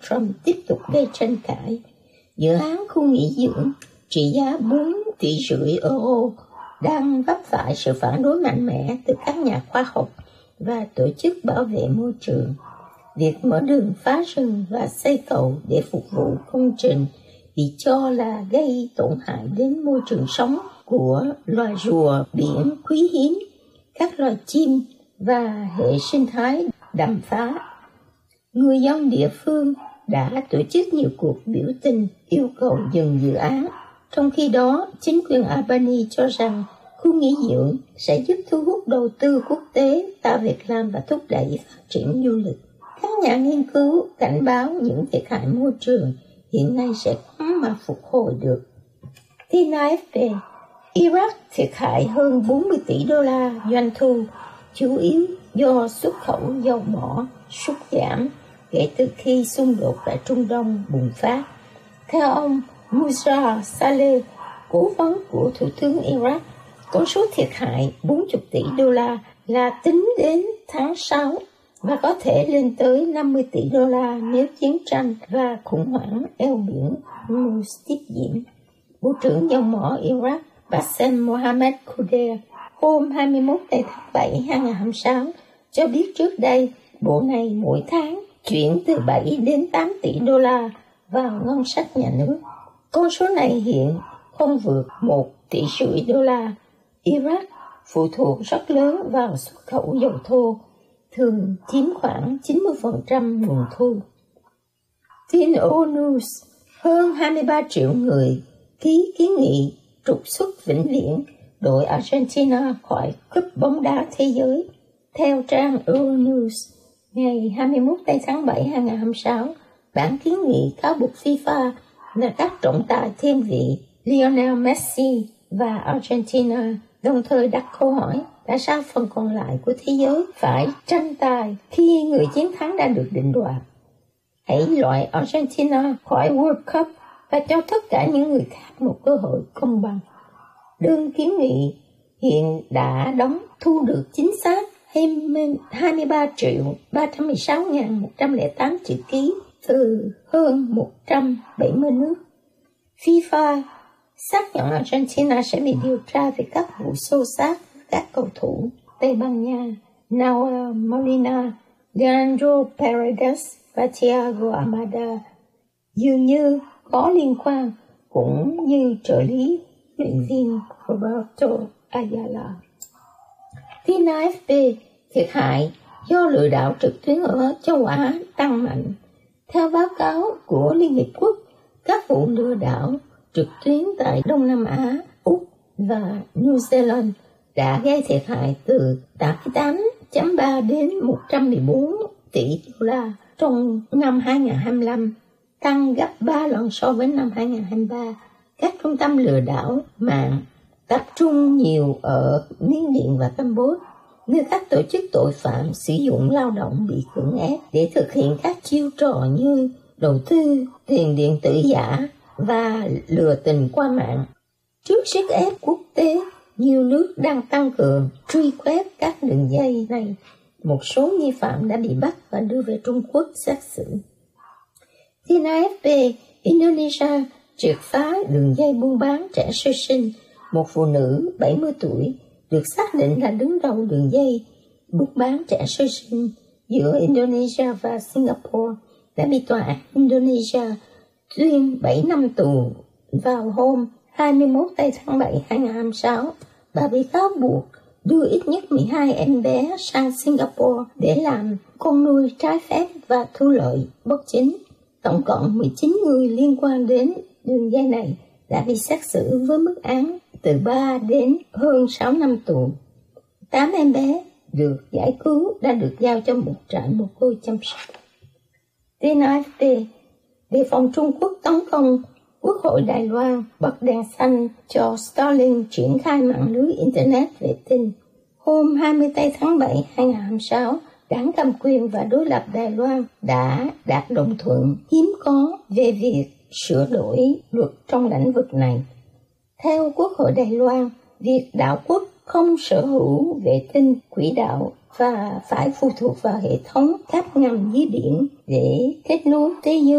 Trump tiếp tục gây tranh cãi. Dự án khu nghỉ dưỡng trị giá 4,5 tỷ euro đang vấp phải sự phản đối mạnh mẽ từ các nhà khoa học và tổ chức bảo vệ môi trường. Việc mở đường phá rừng và xây cầu để phục vụ công trình bị cho là gây tổn hại đến môi trường sống của loài rùa biển quý hiếm, các loài chim và hệ sinh thái đầm phá. Người dân địa phương đã tổ chức nhiều cuộc biểu tình yêu cầu dừng dự án. Trong khi đó, chính quyền Albany cho rằng khu nghỉ dưỡng sẽ giúp thu hút đầu tư quốc tế, tạo việc làm và thúc đẩy phát triển du lịch. Các nhà nghiên cứu cảnh báo những thiệt hại môi trường hiện nay sẽ khó mà phục hồi được. Tin AFP, Iraq thiệt hại hơn 40 tỷ đô la doanh thu, chủ yếu do xuất khẩu dầu mỏ sút giảm kể từ khi xung đột tại Trung Đông bùng phát. Theo ông Musa Saleh, cố vấn của Thủ tướng Iraq, con số thiệt hại 40 tỷ đô la là tính đến tháng 6 và có thể lên tới 50 tỷ đô la nếu chiến tranh và khủng hoảng eo biển Hormuz tiếp diễn. Bộ trưởng dầu mỏ Iraq Bassem Mohammed Khouder hôm 21 tháng 7 2026 cho biết trước đây bộ này mỗi tháng chuyển từ 7 đến 8 tỷ đô la vào ngân sách nhà nước. Con số này hiện không vượt 1,5 tỷ đô la. Iraq phụ thuộc rất lớn vào xuất khẩu dầu thô, thường chiếm khoảng 90% nguồn thu. Tin ONU, hơn 23 triệu người ký kiến nghị trục xuất vĩnh viễn đội Argentina khỏi cúp bóng đá thế giới. Theo trang Euronews, ngày 21 tháng 7 2026, bản kiến nghị cáo buộc FIFA là các trọng tài thiên vị Lionel Messi và Argentina, đồng thời đặt câu hỏi tại sao phần còn lại của thế giới phải tranh tài khi người chiến thắng đã được định đoạt. Hãy loại Argentina khỏi World Cup và cho tất cả những người khác một cơ hội công bằng. Đơn kiến nghị hiện đã thu được chính xác 23.316.108 chữ ký từ hơn 170 nước. FIFA xác nhận Argentina sẽ bị điều tra về các vụ xô xát với các cầu thủ Tây Ban Nha Nahuel Molina, Leandro Paredes và Thiago Almada dường như có liên quan, cũng như trợ lý luyện viên Roberto Ayala. Tin AFP, thiệt hại do lừa đảo trực tuyến ở châu Á tăng mạnh. Theo báo cáo của Liên Hiệp Quốc, các vụ lừa đảo trực tuyến tại Đông Nam Á, Úc và New Zealand đã gây thiệt hại từ 88,3 đến 114 tỷ đô la trong năm 2025, tăng gấp 3 lần so với năm 2023. Các trung tâm lừa đảo mạng tập trung nhiều ở Miến Điện và Campuchia, nơi các tổ chức tội phạm sử dụng lao động bị cưỡng ép để thực hiện các chiêu trò như đầu tư, tiền điện tử giả và lừa tình qua mạng. Trước sức ép quốc tế, nhiều nước đang tăng cường truy quét các đường dây này. Một số nghi phạm đã bị bắt và đưa về Trung Quốc xét xử. Tin AFP, Indonesia triệt phá đường dây buôn bán trẻ sơ sinh. Một phụ nữ 70 tuổi được xác định là đứng đầu đường dây buôn bán trẻ sơ sinh giữa Indonesia và Singapore đã bị tòa án Indonesia tuyên 7 năm tù vào hôm 21 tháng 7 2026. Bà bị cáo buộc đưa ít nhất 12 em bé sang Singapore để làm con nuôi trái phép và thu lợi bất chính. Tổng cộng 19 người liên quan đến đường dây này đã bị xét xử với mức án từ 3 đến hơn 6 năm tù. 8 em bé được giải cứu đã được giao cho một trại mồ côi chăm sóc. Tin AFP, đề phòng Trung Quốc tấn công, Quốc hội Đài Loan bật đèn xanh cho Starlink triển khai mạng lưới Internet vệ tinh. Hôm 20 tháng 7 2026, Đảng Cầm quyền và Đối lập Đài Loan đã đạt đồng thuận hiếm có về việc sửa đổi luật trong lĩnh vực này. Theo Quốc hội Đài Loan, việc đảo quốc không sở hữu vệ tinh quỹ đạo và phải phụ thuộc vào hệ thống cáp ngầm dưới biển để kết nối thế giới